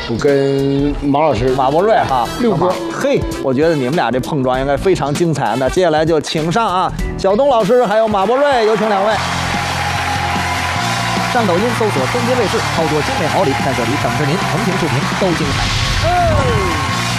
我跟马老师、 马伯瑞哈， 六哥， 嘿，我觉得你们俩这碰撞应该非常精彩。那接下来就请上啊，小东老师还有马伯瑞，有请两位。上抖音搜索中天卫视，操作精美好礼，在这里等着您，横屏竖屏都精彩。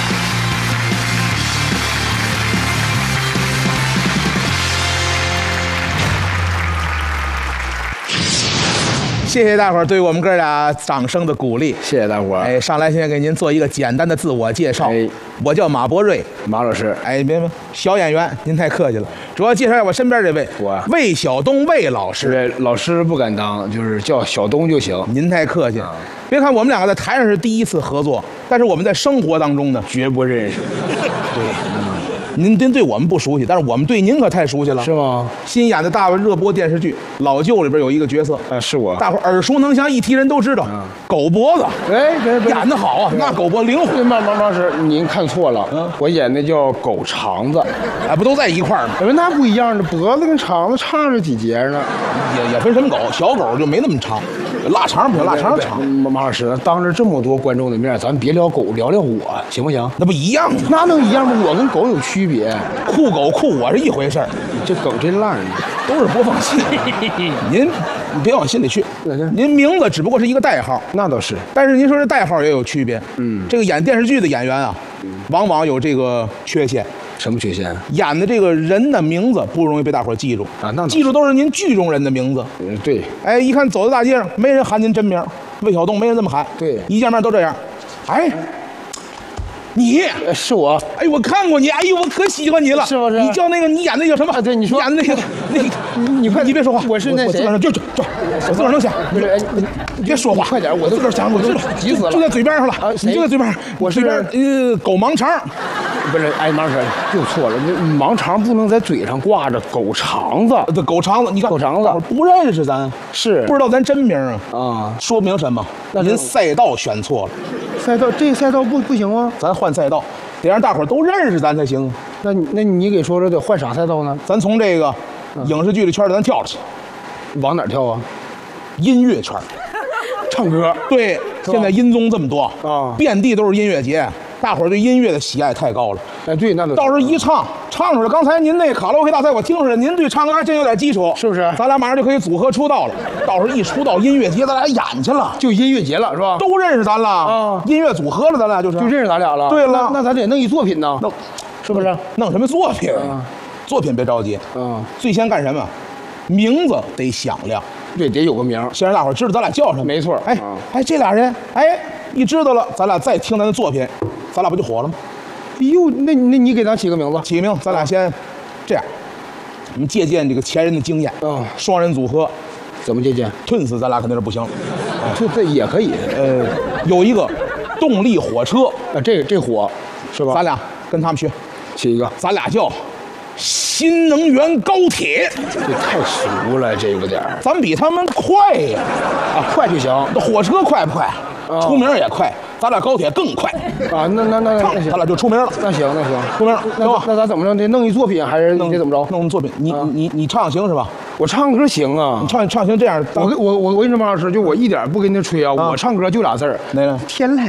谢谢大伙儿对我们哥俩掌声的鼓励， 谢谢大伙儿。 哎，上来先给您做一个简单的自我介绍。 哎， 我叫马伯瑞， 马老师。 哎，别，小演员，您太客气了。主要介绍一下我身边这位，魏晓东魏老师。 老师不敢当，就是叫小东就行。 您太客气了。别看我们两个在台上是第一次合作，但是我们在生活当中呢， 绝不认识。 对。您对我们不熟悉，但是我们对您可太熟悉了， 是吗？ 新演的大热播电视剧《老舅》里边有一个角色， 是我， 大伙耳熟能详，一提人都知道，狗脖子， 哎， 演得好啊，那狗脖灵活。 马老师，您看错了，我演的叫狗肠子， 哎，不都在一块儿吗？ 那不一样的，脖子跟肠子差着几节呢， 也分什么狗，小狗就没那么长，腊肠不行，腊肠长。 马老师，当着这么多观众的面，咱别聊狗，聊聊我，行不行？ 那不一样吗？ 那能一样吗？我跟狗有区别， 酷狗酷我是一回事儿， 这狗真烂， 都是播放器。您别往心里去，您名字只不过是一个代号， 那倒是。 但是您说这代号也有区别，这个演电视剧的演员啊，往往有这个缺陷。 什么缺陷？ 演的这个人的名字不容易被大伙儿记住啊，那记住都是您剧中人的名字。 对。 哎，一看走在大街上，没人喊您真名，魏晓东没人这么喊。 对， 一见面都这样。哎，你是我。 哎，我看过你，哎呦，我可喜欢你了， 是不是？ 你叫那个，你演那叫什么？ 对，你说演那个，你快，你别说话， 我是那谁？ 我自个儿能想。你别说话， 快点，我自个儿想，我就急死了， 就在嘴边上了。你就在嘴边上， 我嘴边狗盲肠。 不是，哎，马老师又错了，盲肠不能在嘴上挂着，狗肠子， 这狗肠子，你看狗肠子不认识咱， 是不知道咱真名啊， 说明什么？您赛道选错了， 赛道这赛道不行吗？ 咱换赛道，得让大伙儿都认识咱才行。 那你给说说得换啥赛道呢？ 咱从这个影视剧的圈里咱跳出去， 往哪儿跳啊？ 音乐圈， 唱歌。 对，现在音综这么多啊， 遍地都是音乐节。大伙儿对音乐的喜爱太高了， 哎，对，那到时候一唱出来。刚才您那卡拉 OK 大赛，我听出来您对唱歌还真有点基础， 是不是？ 咱俩马上就可以组合出道了。到时候一出道，音乐节咱俩演去了， 就音乐节了，是吧？ 都认识咱了啊，音乐组合了，咱俩就认识咱俩了。 对了， 那咱得弄一作品呢，是不是？ 弄什么作品？作品别着急，最先干什么？名字得响亮， 对，得有个名， 先让大伙知道咱俩叫什么。 没错。 哎，这俩人，哎，一知道了，咱俩再听咱的作品，咱俩不就火了吗？ 哎呦，那你给咱起个名字？ 起个名，咱俩先这样，我们借鉴这个前人的经验，双人组合， 怎么借鉴 ？Twins，咱俩肯定是不行， 这也可以。 有一个动力火车， 这火是吧？ 咱俩跟他们学， 起一个， 咱俩叫新能源高铁。 这太熟了，这有点儿。 咱比他们快呀！ 快就行。 那火车快不快？出名也快。咱俩高铁更快啊！那行， 咱俩就出名了。 那行， 出名了。 那咱怎么着？得弄一作品，还是得怎么着？ 弄作品。你唱行是吧？ 我唱歌行啊。 你唱行这样。 我跟你说，马老师，就我一点不跟你吹啊。我唱歌就俩字儿， 哪个？ 天籁。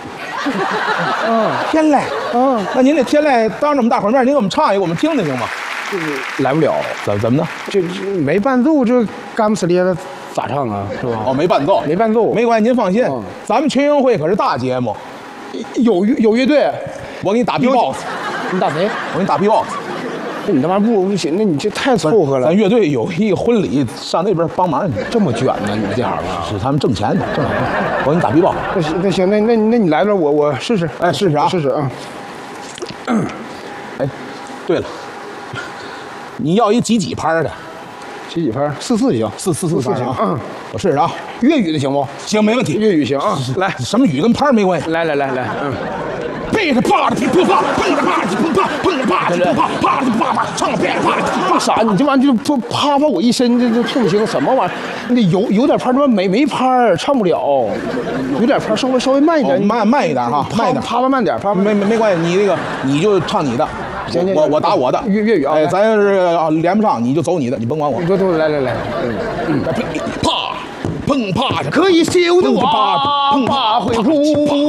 天籁。那您这天籁当着我们大伙面，您给我们唱一个，我们听听行吗？ 来不了。 怎么的？ 这没伴奏，这干不呲咧的。咋唱啊？是吧？ 没伴奏， 没伴奏， 没关系，您放心。咱们群英会可是大节目， 有乐队， 我给你打 B-box， 你打谁？ 我给你打 B-box。 你他妈不行，那你这太凑合了。 咱乐队有一个婚礼，上那边帮忙去。 这么卷呢？你这行啊？ 是他们挣钱的，挣钱。我给你打 B-box。 那行，那你来了，我试试。 哎，试试啊， 试试啊。 哎，对了，你要一几拍的？ 几拍？44行 ，44行啊。我试试啊， 粤语的行不？ 行，没问题。 粤语行啊。来， 什么语跟拍没关系。 来， 背着啪的噼啪，碰着啪的噼啪，碰着啪的噼啪，啪的啪啪，唱片啪的啪啥？你这玩意儿就啪啪我一身，这听不清什么玩意儿？你有点拍，他妈没拍，唱不了。有点拍，稍微慢一点， 慢一点哈，慢一点， 啪慢点，啪没关系。你那个你就唱你的。 行， 我打我的粤语啊！ 哎，咱要是连不上，你就走你的，你甭管我。 都来， 啪，砰啪， 可以修得我，啪会哭。